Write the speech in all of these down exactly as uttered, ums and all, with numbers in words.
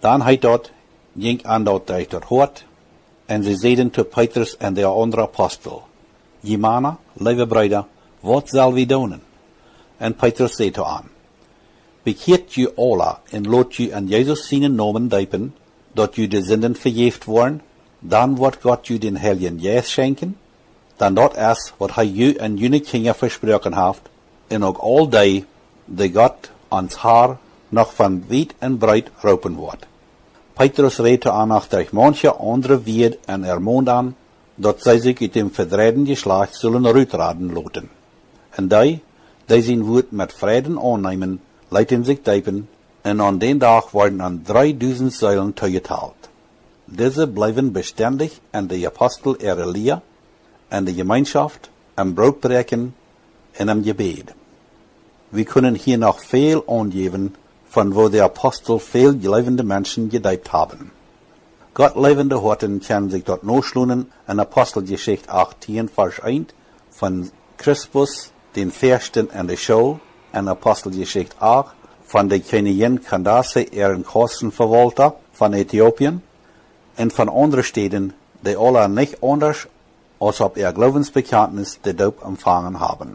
Dan hij dat, ging aan dat hij dat hoort, en ze zeiden tot Petrus en de andere apostel, Jemana, lieve bruider, wat zal we doen? En Petrus zei to aan, bekeert u alle en laat u aan Jezus zijn namen diepen, dat u de zinden vergeeft worden, dan wordt God u den Heiligen Geest schenken, dan dat is wat hij u en jullie kinderen versproken heeft, en ook al die, die God ons haar nog van wijd en breed roepen wordt. Petrus reed aan achter manche andere weer en ermoond aan, dat zij zich uit dem verdreiden geslacht zullen uitraden laten. En die, die zijn woord met vreden aannemen, laten zich diepen, en aan den dag worden aan drieduizend zuilen toegeteld. Deze blijven bestendig en de apostel er Elia, en de gemeenschap, en broodbreken, en een gebed. We kunnen hier nog veel aangeven, van waar de apostel veel levende mensen gedijpt hebben. God levende horten kan zich tot noosloenen in Apostelgeschichte achttien vers één van Crispus, den Versten en de School, en Apostelgeschichte acht van de koningin Candace er in kostenverwalter van Ethiopië, en van andere steden, die alle niet anders als op ihr Glaubensbekenntnis de doop ontvangen hebben.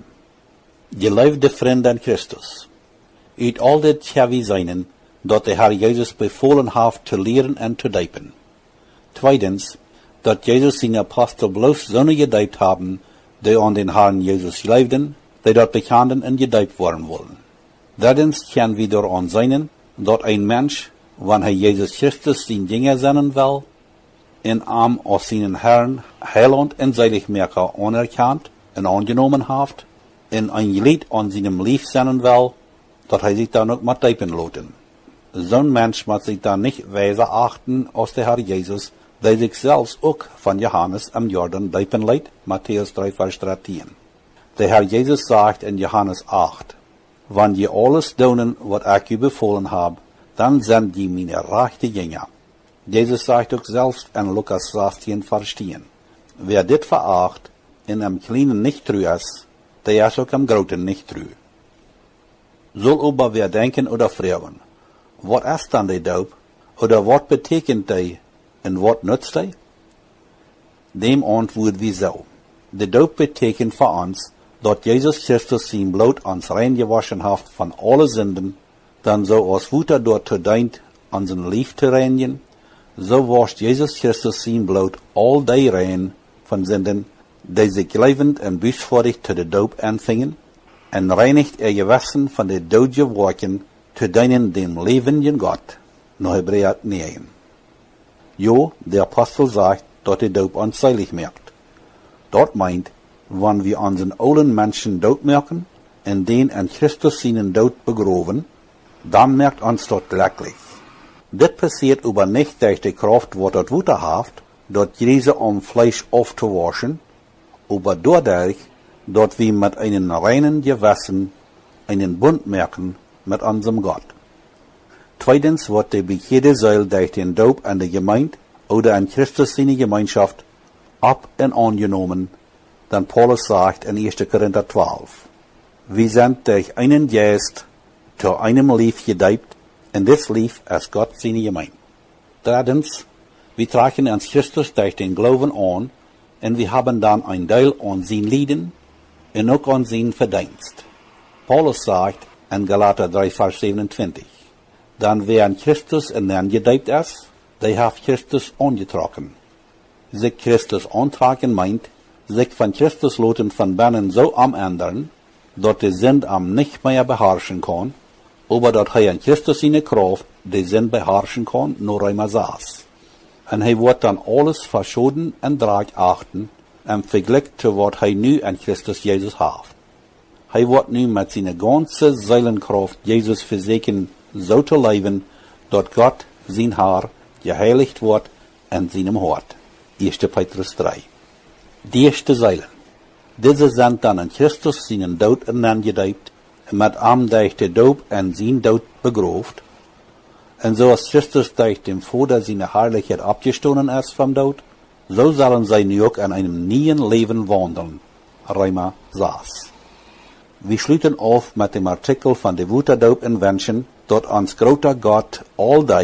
Geliefde vrienden in Christus, uit al dit gaan we zijn, dat de Herr Jezus bevolen heeft te leren en te diepen. Tweitens, dat Jezus zijn apostel bloos zonen gediept hebben, die aan den Herrn Jezus leefden, die dat bekenden en gediept worden willen. Derdens gaan we eraan zijn, dat een mens, wanneer hij Jezus Christus zijn dingen zennen wil, in hem als zijn Herrn, heiland en zaligmaker anerkent en aangenomen heeft, en een lied aan zijn lief zennen wil, dat hij zich dan ook moet diepen laten. Zo'n mens moet zich dan niet wijzer achten als de Herr Jezus, die zich zelfs ook van Johannes am Jordan diepen liet, Matthäus drie vers dertien. De Herr Jezus zegt in Johannes acht, wanneer je alles doen wat ik u bevolen heb, dan zijn die mijn rechte dingen. Jezus zegt ook zelfs in Lucas zestien vers tien, wer dit veracht en am kleinen niet trouw is, die is ook am groten niet trouw. Zal aber wer denken oder fragen, wat is dan de doop, oder wat betekent die, en wat nutzt die? Dem antwoord wie zo. De doop betekent voor ons, dat Jezus Christus zijn bloed ons rein gewaschen heeft van alle zinden, dan zo als water dort te dient aan zijn lief te reinigen, zo wascht Jezus Christus zijn bloed al die rein van zinden, die zich levend en buisvoordig te de doop aanvingen, en reinigt er gewassen van de dode werken te dienen dem levenden God. Naar Hebräer negen. Jo, de apostel zegt dat de doop ons seilig maakt. Dat meint, wanneer we onze oude mensen doodmerken en den in Christus zijn dood begroven, dan merkt ons dat lekkelijk. Dit passiert aber nicht durch die Kraft, wat het water heeft, dat Jezus om Fleisch auf te waschen, aber dadurch, dat wir mit einem reinen Gewissen einen Bund merken mit unserem Gott. Zweitens wird die bekehrte Seil durch den Doop an der Gemeinde oder an Christus seine Gemeinschaft ab und angenommen, dann Paulus sagt in erster Korinther zwölf. Wir sind durch einen Geist zu einem Lief gedeibt, und das Lief ist Gott seine Gemeinde. Drittens, wir tragen uns Christus durch den Glauben an, und wir haben dann ein Teil an sein Leiden, en ook aan zijn verdienst. Paulus sagt in Galater drei vers siebenundzwanzig, dan wer an Christus en angedeipt is, die heeft Christus aangetrokken. Zich Christus aantragen meint, zich van Christus laten van binnen zo umändern, dat de zin am nicht mehr beherrschen kann, aber dat hij an Christus seine Kraft de zin beherrschen kann, nur einmal saß. En hij wordt dan alles verschoden en draag achten, en vergelijk te wat hij nu aan Christus Jezus heeft. Hij wordt nu met zijn ganze Seelenkraft Jezus verzekeren zo te leven, dat God zijn Haar geheiligd wordt in zijn hart. eerste Petrus drie. Die eerste Zeilen. Diese sind dann in Christus zijn dood aangedeipt, en met hem durch de doop en zijn dood begrooft. En zoals Christus durch dem Vater seine Herrlichkeit abgestoßen ist vom Dood, so sollen sie nu auch in einem neuen Leben wandeln. Römer sechs. Wir schließen auf mit dem Artikel von der Waterdoop in Wünschen, dort uns großer Gott all die